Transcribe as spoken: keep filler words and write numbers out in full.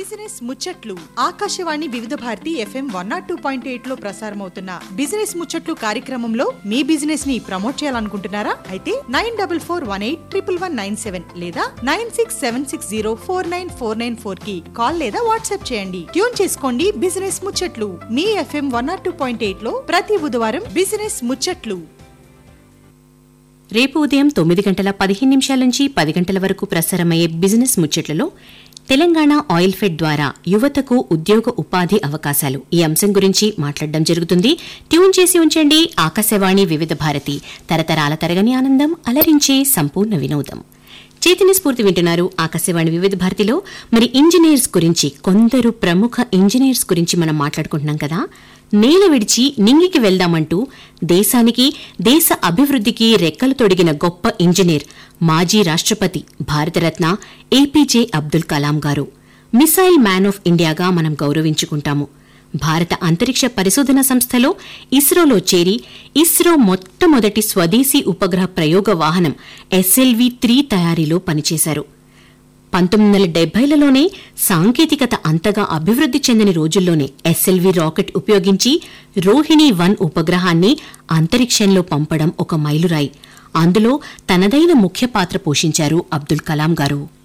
Business ముచ్చట్లు ఆకాశవాణి వివిధ Bharati FM one not two point eight లో ప్రసారమవుతున్న బిజినెస్ ముచ్చట్లు కార్యక్రమంలో మీ బిజినెస్ ని ప్రమోట్ చేయాలనుకుంటున్నారా? అయితే nine double four one eight triple one nine seven లేదా nine six seven six zero four nine four nine four కి కాల్ లేదా వాట్సాప్ చేయండి. ట్యూన్ చేసుకోండి బిజినెస్ ముచ్చట్లు మీ FM one not two point eight లో ప్రతి బుధవారం బిజినెస్ ముచ్చట్లు. రేపు ఉదయం తొమ్మిది గంటల పదిహేను నిమిషాల నుంచి పది గంటల వరకు ప్రసారమయ్యే బిజినెస్ ముచ్చట్లలో తెలంగాణ ఆయిల్ ఫెడ్ ద్వారా యువతకు ఉద్యోగ ఉపాధి అవకాశాలు ఈ అంశం గురించి మాట్లాడడం జరుగుతుంది. ట్యూన్ చేసి ఉంచండి ఆకాశవాణి వివిధ భారతి, తరతరాల తరగని ఆనందం, అలరించే సంపూర్ణ వినోదం. చైతన్య స్ఫూర్తి వింటున్నారు ఆకాశవాణి వివిధ భారతిలో. మరి ఇంజనీర్స్ గురించి, కొందరు ప్రముఖ ఇంజనీర్స్ గురించి మనం మాట్లాడుకుంటున్నాం కదా. నేల విడిచి నింగికి వెళ్దామంటూ దేశానికి, దేశ అభివృద్ధికి రెక్కలు తొడిగిన గొప్ప ఇంజనీర్ మాజీ రాష్ట్రపతి భారతరత్న ఏపీజే అబ్దుల్ కలాం గారు. మిసైల్ మ్యాన్ ఆఫ్ ఇండియాగా మనం గౌరవించుకుంటాము. భారత అంతరిక్ష పరిశోధన సంస్థలో ఇస్రోలో చేరి ఇస్రో మొట్టమొదటి స్వదేశీ ఉపగ్రహ ప్రయోగ వాహనం ఎస్ఎల్వీ త్రీ తయారీలో పనిచేశారు. పంతొమ్మిది వందల డెబ్బైలలోనే సాంకేతికత అంతగా అభివృద్ది చెందని రోజుల్లోనే ఎస్ఎల్వీ రాకెట్ ఉపయోగించి రోహిణి వన్ ఉపగ్రహాన్ని అంతరిక్షంలో పంపడం ఒక మైలురాయి. అందులో తనదైన ముఖ్య పాత్ర పోషించారు అబ్దుల్ కలాం గారు.